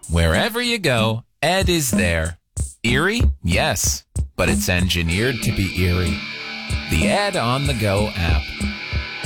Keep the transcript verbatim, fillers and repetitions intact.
Wherever you go, Ed is there. Eerie? Yes, but it's engineered to be eerie. The Ed on the Go app.